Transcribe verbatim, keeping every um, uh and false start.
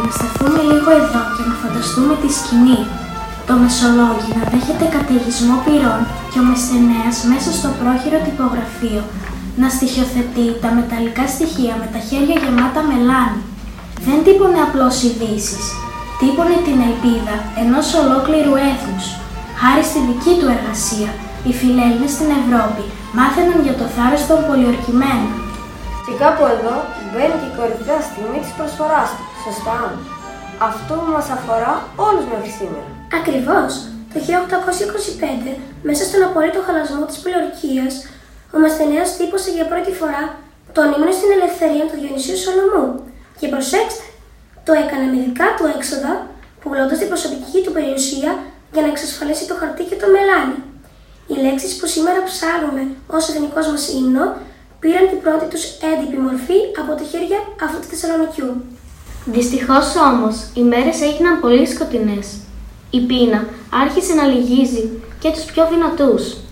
να σταθούμε λίγο εδώ και να φανταστούμε τη σκηνή. Το Μεσολόγγι να δέχεται καταιγισμό πυρών και ο Μεσθενέας μέσα στο πρόχειρο τυπογραφείο να στοιχειοθετεί τα μεταλλικά στοιχεία με τα χέρια γεμάτα μελάνι. Δεν τύπωνε απλώς ειδήσεις, τύπωνε την ελπίδα ενός ολόκληρου έθνους. Χάρη στη δική του εργασία, οι φιλέλληνες στην Ευρώπη μάθαιναν για το θάρρος των πολιορκημένων. Και κάπου εδώ μπαίνει και η κορυφαία στιγμή της προσφοράς του, σωστά? Αυτό που μας αφορά όλους μέχρι σήμερα. Ακριβώς. Το χίλια οκτακόσια είκοσι πέντε, μέσα στον απόλυτο χαλασμό της πολιορκίας, ο Μεσθενέας τύπωσε για πρώτη φορά το ανήμνο στην ελευθερία του Διονυσίου Σολομού. Και προσέξτε, το έκανε με δικά του έξοδα, πουλώντας την προσωπική του περιουσία για να εξασφαλίσει το χαρτί και το μελάνι. Οι λέξεις που σήμερα ψάρουμε ως εθνικός μας ύμνο πήραν την πρώτη τους έντυπη μορφή από τα χέρια αυτού του Θεσσαλονικιού. Δυστυχώς όμως, οι μέρες έγιναν πολύ σκοτεινές. Η πείνα άρχισε να λυγίζει και τους πιο δυνατούς.